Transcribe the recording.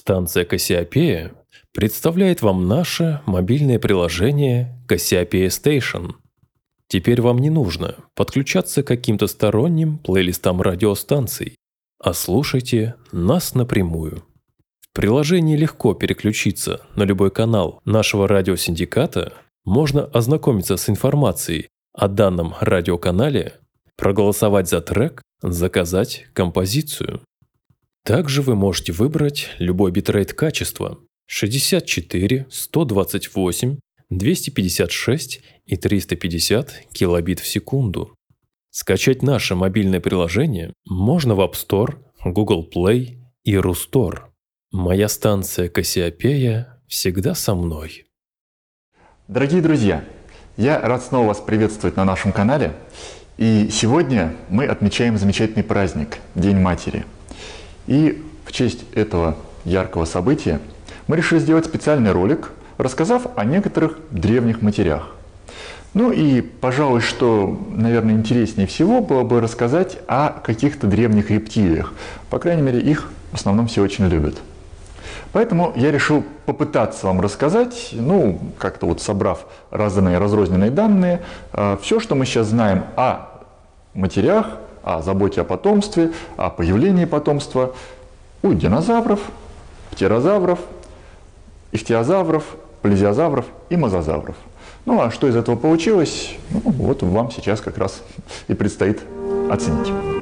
Станция Кассиопея представляет вам наше мобильное приложение Cassiopeia Station. Теперь вам не нужно подключаться к каким-то сторонним плейлистам радиостанций, а слушайте нас напрямую. В приложении легко переключиться на любой канал нашего радиосиндиката, можно ознакомиться с информацией о данном радиоканале, проголосовать за трек, заказать композицию. Также вы можете выбрать любой битрейт качества 64, 128, 256 и 350 килобит в секунду. Скачать наше мобильное приложение можно в App Store, Google Play и Рустор. Моя станция Кассиопея всегда со мной. Дорогие друзья, я рад снова вас приветствовать на нашем канале. И сегодня мы отмечаем замечательный праздник – День Матери. И в честь этого яркого события мы решили сделать специальный ролик, рассказав о некоторых древних матерях. Ну и, пожалуй, что, наверное, интереснее всего было бы рассказать о каких-то древних рептилиях. По крайней мере, их в основном все очень любят. Поэтому я решил попытаться вам рассказать, как-то вот собрав разрозненные данные, все, что мы сейчас знаем о матерях, о заботе о потомстве, о появлении потомства у динозавров, птерозавров, ихтиозавров, плезиозавров и мозазавров. Ну а что из этого получилось, вот вам сейчас как раз и предстоит оценить.